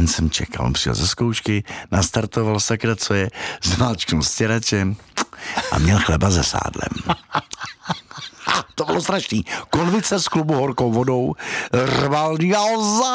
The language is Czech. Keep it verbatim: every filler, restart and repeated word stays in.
ten jsem čekal, on přijel ze zkoušky, nastartoval sakra, co je, zmáčknul stěračem a měl chleba se sádlem. To bylo strašný. Konvice z klubu horkou vodou, rval